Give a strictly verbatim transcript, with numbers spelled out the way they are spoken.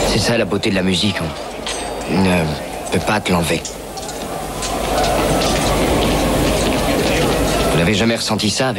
C'est ça la beauté de la musique. On ne peut pas te l'enlever. Vous n'avez jamais ressenti ça avec la musique ?